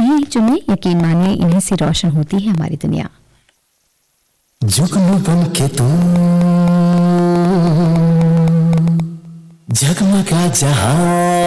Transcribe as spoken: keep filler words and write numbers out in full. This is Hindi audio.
ही चुने, यकीन मानिए इन्हीं से रोशन होती है हमारी दुनिया। जुगनू बन के तू जगमगा जहां